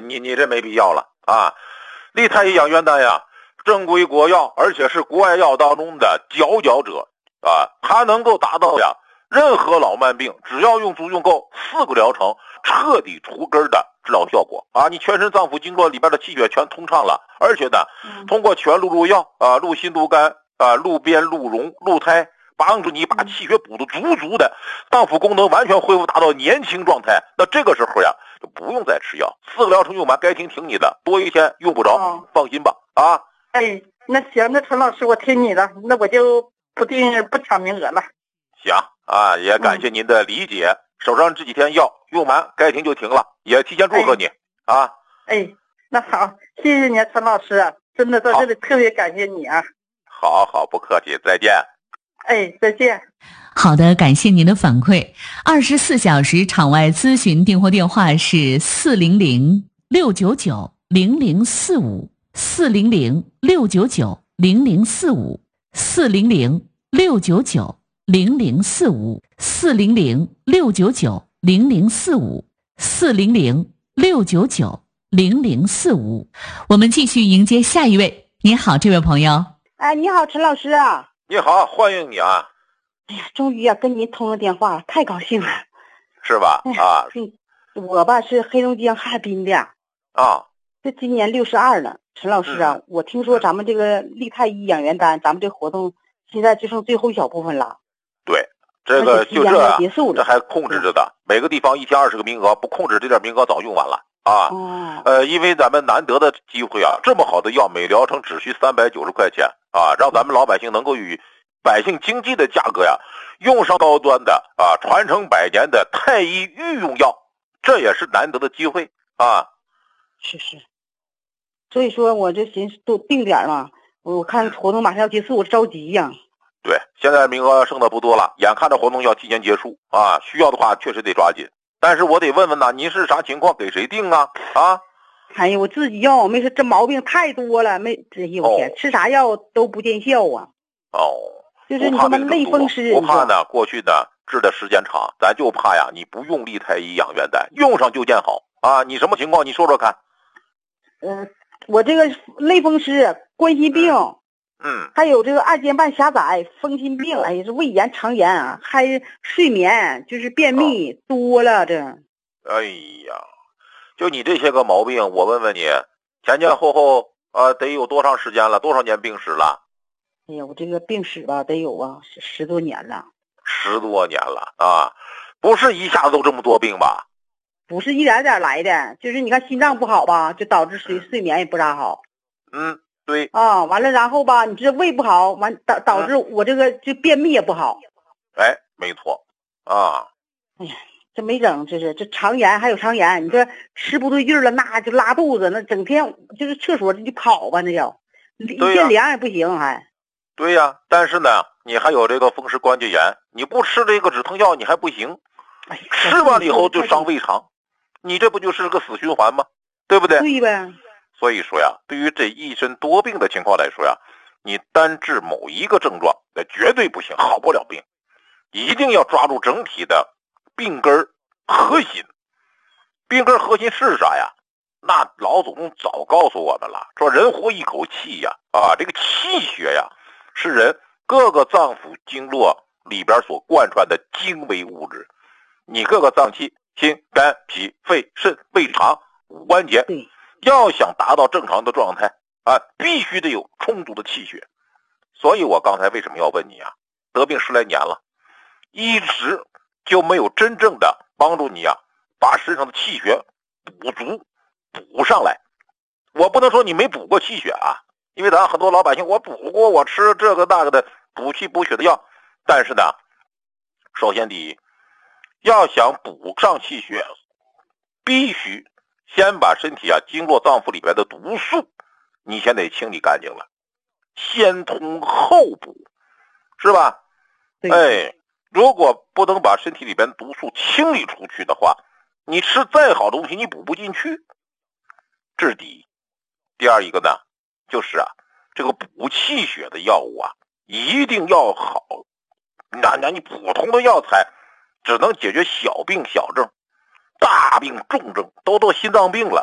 你这没必要了啊！利太医养元丹呀，正规国药，而且是国外药当中的佼佼者啊，它能够达到呀任何老慢病，只要用足用够4个疗程，彻底除根的治疗效果啊！你全身脏腑经络里边的气血全通畅了，而且呢，通过全鹿入药啊，鹿心、鹿肝啊、鹿鞭、鹿茸、鹿胎，帮助你把气血补得足足的，脏腑功能完全恢复，达到年轻状态。那这个时候呀，就不用再吃药，4个疗程用完，该停你的，多一天用不着，放心吧啊！ 哎，那行，那陈老师我听你的，那我就不抢名额了。 行啊，也感谢您的理解。手上这几天药用完，该停就停了，也提前祝贺你啊！ 哎，那好，谢谢你，陈老师，真的在这里特别感谢你啊！ 好，不客气，再见。 哎，再见。 好的，感谢您的反馈。24小时场外咨询订货电话是400-699-0045，400-699-0045，400-699-0045。我们继续迎接下一位。你好，这位朋友。 哎，你好，陈老师啊。 你好，欢迎你啊。 哎呀，终于跟您通了电话了，太高兴了。 是吧？啊， 我吧是黑龙江哈尔滨的啊， 这今年62了。陈老师啊，我听说咱们这个利太医养元丹，咱们这活动现在就剩最后一小部分了。 对，这个就这啊， 结束了， 这还控制着的，每个地方一天20个名额，不控制这点名额早用完了啊。因为咱们难得的机会啊，这么好的药，每疗程只需390块钱啊，让咱们老百姓能够与百姓经济的价格呀，用上高端的啊，传承100年的太医御用药，这也是难得的机会啊。 是，所以说我这寻思都定点嘛，我看活动马上要结束，我着急呀。 对，现在名额剩的不多了，眼看着活动要提前结束啊，需要的话确实得抓紧。但是我得问问呐，您是啥情况，给谁定啊？啊？ 哎呀，我自己药没事，这毛病太多了，这有天吃啥药都不见效啊。就是你说那类风湿， 不怕呢，过去呢治的时间长，咱就怕呀，你不用利太医养元丹，用上就见好啊。你什么情况？你说说看。 我这个类风湿、冠心病，还有这个二尖瓣狭窄、风心病，哎呀，这胃炎、肠炎啊，还睡眠就是便秘多了这。 哎呀，就你这些个毛病，我问问你，前后得有多长时间了？多少年病史了？ 哎呀，我这个病史吧，得有啊10多年了。 10多年了啊，不是一下子都这么多病吧？ 不是一点点来的，就是你看心脏不好吧，就导致睡眠也不咋好。 对啊，完了然后吧，你这胃不好，完导致我这个就便秘也不好。 哎，没错啊。 哎呀，这没整，这肠炎还有肠炎，你说吃不对劲了，那就拉肚子，那整天就是厕所就跑吧，那叫一见凉也不行还。 对呀，但是呢，你还有这个风湿关节炎，你不吃这个止疼药你还不行，吃完了以后就伤胃肠，你这不就是个死循环吗？对不对？ 对呗。 所以说呀，对于这一身多病的情况来说呀，你单治某一个症状那绝对不行，好不了病，一定要抓住整体的病根核心。病根核心是啥呀？那老祖宗早告诉我们了，说人活一口气呀，这个气血呀是人各个脏腑经络里边所贯穿的精微物质。你各个脏器，心、肝、脾、肺、肾、胃、肠、五关节，要想达到正常的状态必须得有充足的气血。所以我刚才为什么要问你啊？得病10来年了，一直就没有真正的帮助你把身上的气血补足补上来。我不能说你没补过气血因为咱很多老百姓我补过，我吃这个那个的补气补血的药，但是呢，首先第一，要想补上气血，必须先把身体经络脏腑里边的毒素你先得清理干净了，先通后补，是吧？如果不能把身体里边毒素清理出去的话，你吃再好东西你补不进去，这是第一。第二一个呢，就是这个补气血的药物一定要好。那你普通的药材只能解决小病小症，大病重症都心脏病了，